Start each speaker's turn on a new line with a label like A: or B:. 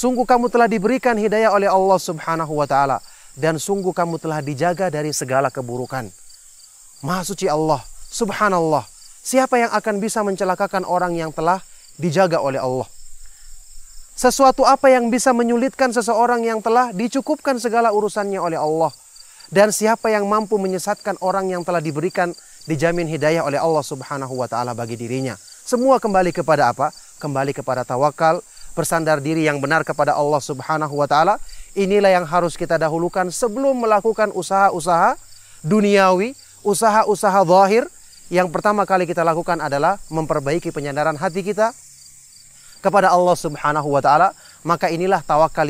A: Sungguh kamu telah diberikan hidayah oleh Allah Subhanahu wa ta'ala. Dan sungguh kamu telah dijaga dari segala keburukan. Maha suci Allah, subhanallah. Siapa yang akan bisa mencelakakan orang yang telah dijaga oleh Allah? Sesuatu apa yang bisa menyulitkan seseorang yang telah dicukupkan segala urusannya oleh Allah? Dan siapa yang mampu menyesatkan orang yang telah diberikan, dijamin hidayah oleh Allah Subhanahu wa ta'ala bagi dirinya? Semua kembali kepada apa? Kembali kepada tawakal, bersandar diri yang benar kepada Allah Subhanahu wa ta'ala. Inilah yang harus kita dahulukan sebelum melakukan usaha-usaha duniawi, usaha-usaha zahir. Yang pertama kali kita lakukan adalah memperbaiki penyandaran hati kita kepada Allah Subhanahu wa ta'ala. Maka inilah tawakal